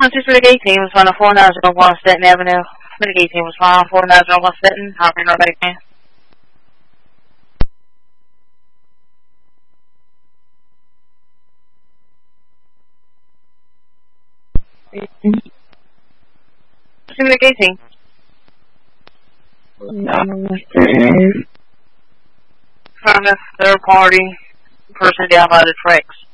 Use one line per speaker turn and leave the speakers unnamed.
Mitigate team was on a 4901 Stanton Avenue. Mitigate team was on 4901 Stanton. How can I back in? Mitigate team. From the third party person down by the tracks.